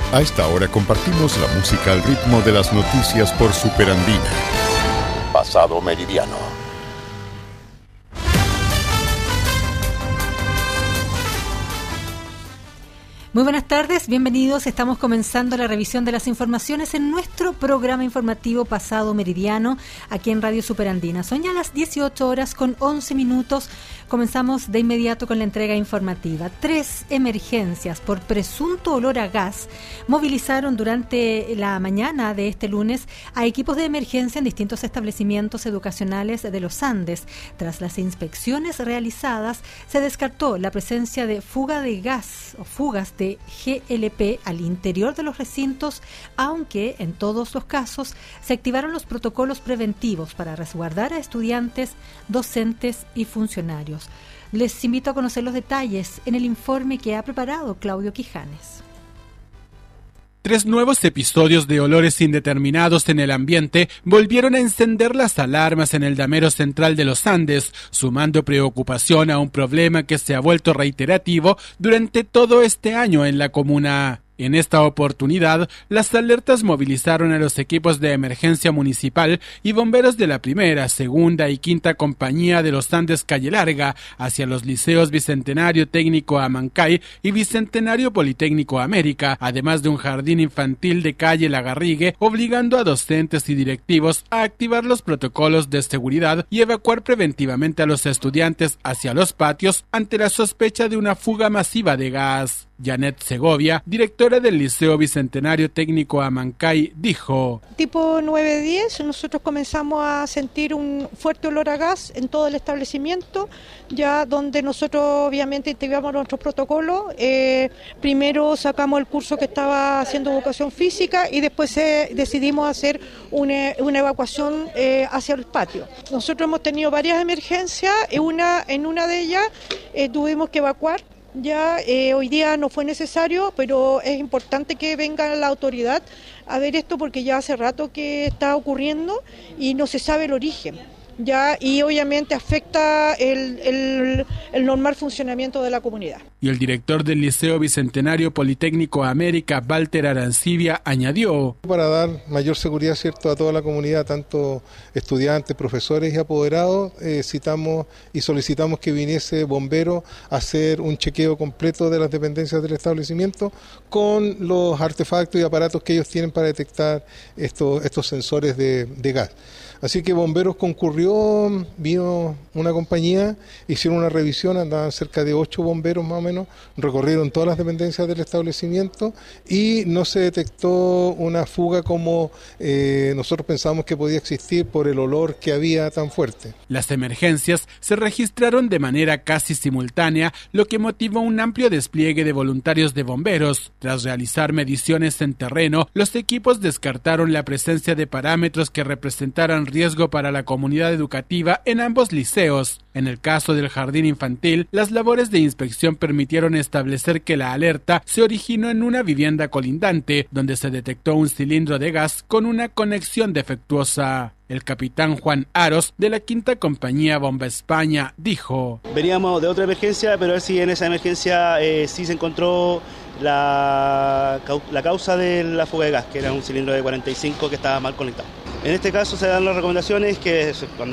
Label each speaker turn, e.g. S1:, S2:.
S1: A esta hora compartimos la música al ritmo de las noticias por Superandina. Pasado Meridiano.
S2: Muy buenas tardes, bienvenidos. Estamos comenzando la revisión de las informaciones en nuestro programa informativo Pasado Meridiano, aquí en Radio Superandina. Son ya las 18 horas con 11 minutos. Comenzamos de inmediato con la entrega informativa. 3 emergencias por presunto olor a gas movilizaron durante la mañana de este lunes a equipos de emergencia en distintos establecimientos educacionales de los Andes. Tras las inspecciones realizadas, se descartó la presencia de fuga de gas o fugas de GLP al interior de los recintos, aunque en todos los casos se activaron los protocolos preventivos para resguardar a estudiantes, docentes y funcionarios. Les invito a conocer los detalles en el informe que ha preparado Claudio Quijanes.
S3: 3 nuevos episodios de olores indeterminados en el ambiente volvieron a encender las alarmas en el damero central de los Andes, sumando preocupación a un problema que se ha vuelto reiterativo durante todo este año en la comuna. En esta oportunidad, las alertas movilizaron a los equipos de emergencia municipal y bomberos de la primera, segunda y quinta compañía de los Andes Calle Larga hacia los liceos Bicentenario Técnico Amancay y Bicentenario Politécnico América, además de un jardín infantil de calle Lagarrigue, obligando a docentes y directivos a activar los protocolos de seguridad y evacuar preventivamente a los estudiantes hacia los patios ante la sospecha de una fuga masiva de gas. Janet Segovia, directora del Liceo Bicentenario Técnico Amancay, dijo:
S4: Tipo 9:10, nosotros comenzamos a sentir un fuerte olor a gas en todo el establecimiento, ya donde nosotros obviamente activamos nuestros protocolos. Primero sacamos el curso que estaba haciendo educación física y después decidimos hacer una evacuación hacia el patio. Nosotros hemos tenido varias emergencias, en una de ellas tuvimos que evacuar. Ya hoy día no fue necesario, pero es importante que venga la autoridad a ver esto porque ya hace rato que está ocurriendo y no se sabe el origen. Ya, y obviamente afecta el normal funcionamiento de la comunidad.
S3: Y el director del Liceo Bicentenario Politécnico América, Walter Arancibia, añadió:
S5: para dar mayor seguridad, ¿cierto?, a toda la comunidad, tanto estudiantes, profesores y apoderados, citamos y solicitamos que viniese bombero a hacer un chequeo completo de las dependencias del establecimiento con los artefactos y aparatos que ellos tienen para detectar estos sensores de gas. Así que bomberos concurrió, vino una compañía, hicieron una revisión, andaban cerca de 8 bomberos más o menos, recorrieron todas las dependencias del establecimiento y no se detectó una fuga como nosotros pensábamos que podía existir por el olor que había tan fuerte.
S3: Las emergencias se registraron de manera casi simultánea, lo que motivó un amplio despliegue de voluntarios de bomberos. Tras realizar mediciones en terreno, los equipos descartaron la presencia de parámetros que representaran riesgo para la comunidad educativa en ambos liceos. En el caso del jardín infantil, las labores de inspección permitieron establecer que la alerta se originó en una vivienda colindante, donde se detectó un cilindro de gas con una conexión defectuosa. El capitán Juan Aros, de la quinta compañía Bomba España, dijo:
S6: Veníamos de otra emergencia, pero a ver si en esa emergencia sí se encontró la causa de la fuga de gas, que era un cilindro de 45 que estaba mal conectado. En este caso se dan las recomendaciones que cuando